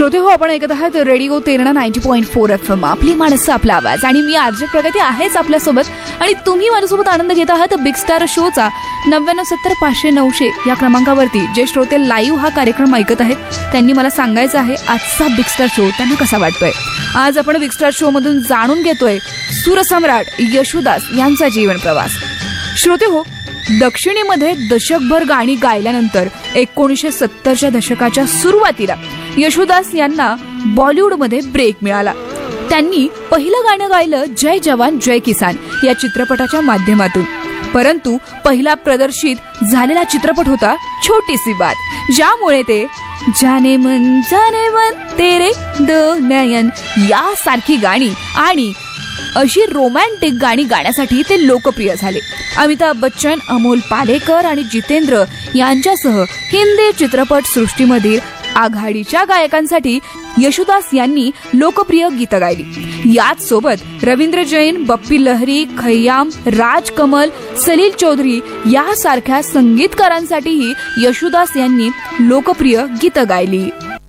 श्रोते हो, आपण ऐकत आहात रेडिओ तेरणा 90.4 FM. आपली माणसं आपला आवाज. आणि मी आरजे प्रगती आहेच आपल्यासोबत. आणि तुम्ही माझ्यासोबत आनंद घेत आहात बिग स्टार शोचा 9970-500-900 या क्रमांकावरती. जे श्रोते लाईव्ह हा कार्यक्रम ऐकत आहेत त्यांनी मला सांगायचं आहे आजचा बिग स्टार शो त्यांना कसा वाटतोय. आज आपण बिग स्टार शो मधून जाणून घेतोय सूरसम्राट येशुदास यांचा जीवन प्रवास. श्रोते हो, दक्षिणेमध्ये दशकभर गाणी गायल्यानंतर 1970च्या दशकाच्या सुरुवातीला येशुदास यांना बॉलिवूडमध्ये ब्रेक मिळाला. त्यांनी पहिलं गाणं गायलं जय जवान जय किसान या चित्रपटाच्या माध्यमातून. परंतु पहिला प्रदर्शित झालेला चित्रपट होता छोटी सी बात, ज्यामुळे ते जाने मन तेरे दो नयन यासारखी गाणी आणि अशी रोमॅन्टिक गाणी गाण्यासाठी ते लोकप्रिय झाले. अमिताभ बच्चन, अमोल पालेकर आणि जितेंद्र यांच्यासह हिंदी चित्रपट सृष्टीमधील आघाडीच्या गायकांसाठी येशुदास यांनी लोकप्रिय गीतं गायली. याच सोबत रवींद्र जैन, बप्पी लहरी, खय्याम, राज कमल, सलील चौधरी यासारख्या संगीतकारांसाठीही येशुदास यांनी लोकप्रिय गीतं गायली.